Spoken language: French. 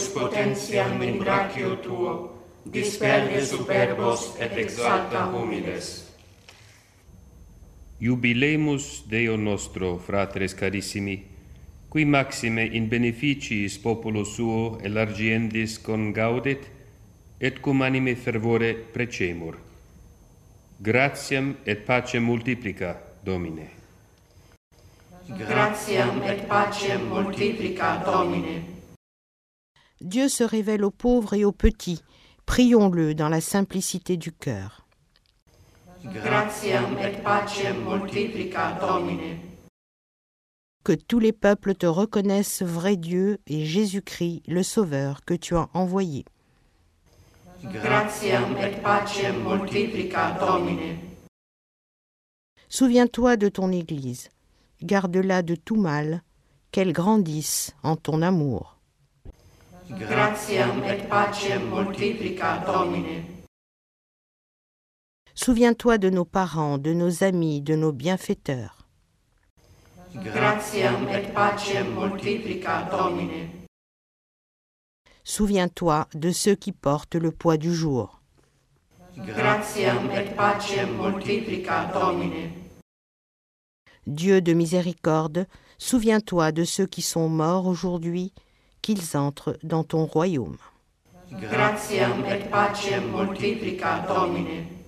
eius potentiam in brachio tuo, disperde superbos et exalta humiles. Jubilemus Deo nostro, fratres carissimi, qui maxime in beneficiis populo suo elargiendis congaudet, et cum anime fervore precemur. Gratiam et pacem multiplica, Domine. Gratiam et pacem multiplica, Domine. Dieu se révèle aux pauvres et aux petits. Prions-le dans la simplicité du cœur. Gratiam et pacem multiplica, Domine. Que tous les peuples te reconnaissent vrai Dieu et Jésus-Christ, le Sauveur, que tu as envoyé. Gratiam et pacem multiplica, Domine. Souviens-toi de ton Église. Garde-la de tout mal, qu'elle grandisse en ton amour. Gratiam et pacem multiplica, Domine. Souviens-toi de nos parents, de nos amis, de nos bienfaiteurs. Gratiam et pacem multiplica, Domine. Souviens-toi de ceux qui portent le poids du jour. Gratiam et pacem multiplica, Domine. Dieu de miséricorde, souviens-toi de ceux qui sont morts aujourd'hui, qu'ils entrent dans ton royaume. Gratiam et pacem multiplica, Domine.